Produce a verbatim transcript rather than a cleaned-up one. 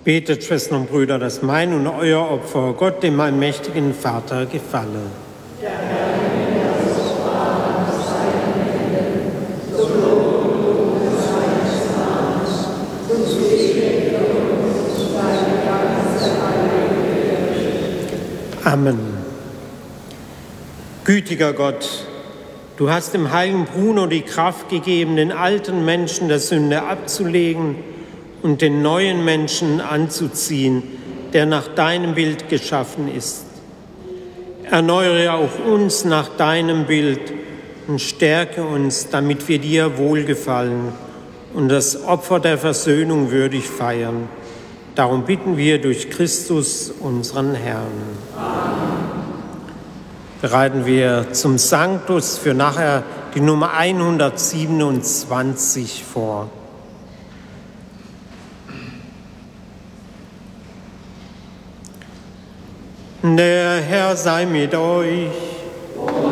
Betet, Schwestern und Brüder, dass mein und euer Opfer Gott, dem allmächtigen Vater, gefalle. Der Herr nehme das Opfer aus seinen Händen, so Lob seines Namens, und zu segne uns seine ganze Heilige. Amen. Gütiger Gott, du hast dem heiligen Bruno die Kraft gegeben, den alten Menschen der Sünde abzulegen und den neuen Menschen anzuziehen, der nach deinem Bild geschaffen ist. Erneuere auch uns nach deinem Bild und stärke uns, damit wir dir wohlgefallen und das Opfer der Versöhnung würdig feiern. Darum bitten wir durch Christus, unseren Herrn. Amen. Bereiten wir zum Sanctus für nachher die Nummer hundertsiebenundzwanzig vor. Der Herr sei mit euch.